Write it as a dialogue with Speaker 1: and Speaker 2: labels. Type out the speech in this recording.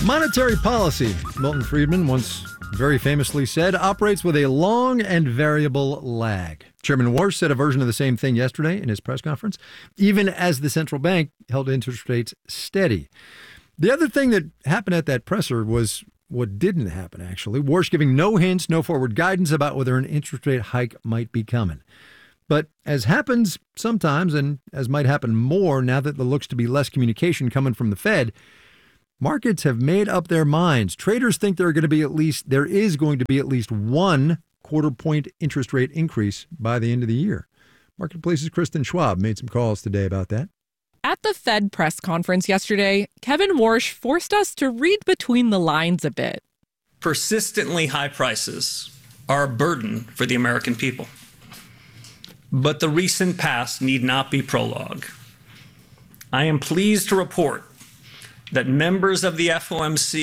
Speaker 1: Monetary policy, Milton Friedman once very famously said, operates with a long and variable lag. Chairman Warsh said a version of the same thing yesterday in his press conference, even as the central bank held interest rates steady. The other thing that happened at that presser was what didn't happen, actually. Warsh giving no hints, no forward guidance about whether an interest rate hike might be coming. But as happens sometimes, and as might happen more now that there looks to be less communication coming from the Fed, markets have made up their minds. Traders think there is going to be at least 1 quarter-point interest rate increase by the end of the year. Marketplace's Kristen Schwab made some calls today about that.
Speaker 2: At the Fed press conference yesterday, Kevin Warsh forced us to read between the lines a bit.
Speaker 3: Persistently high prices are a burden for the American people. But the recent past need not be prologue. I am pleased to report that members of the FOMC